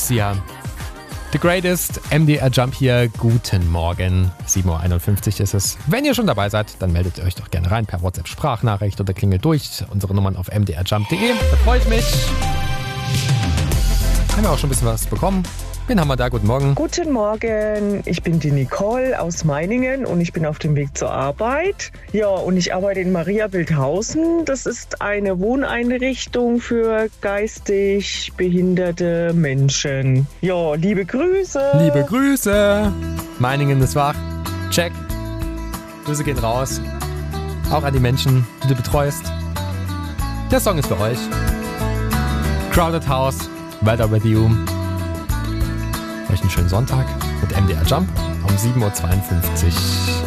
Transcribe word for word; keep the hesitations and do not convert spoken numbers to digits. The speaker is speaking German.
Hypoxia. The Greatest, M D R Jump hier, guten Morgen. sieben Uhr einundfünfzig ist es. Wenn ihr schon dabei seid, dann meldet ihr euch doch gerne rein per WhatsApp-Sprachnachricht oder klingelt durch. Unsere Nummern auf m d r jump punkt d e. Da freue ich mich. Haben wir auch schon ein bisschen was bekommen. Wen haben wir da? Guten Morgen. Guten Morgen, ich bin die Nicole aus Meiningen und ich bin auf dem Weg zur Arbeit. Ja, und ich arbeite in Maria Wildhausen. Das ist eine Wohneinrichtung für geistig behinderte Menschen. Ja, liebe Grüße. Liebe Grüße. Meiningen ist wach. Check. Grüße gehen raus. Auch an die Menschen, die du betreust. Der Song ist für euch. Crowded House, Weather With You. Euch einen schönen Sonntag mit M D R Jump um sieben Uhr zweiundfünfzig.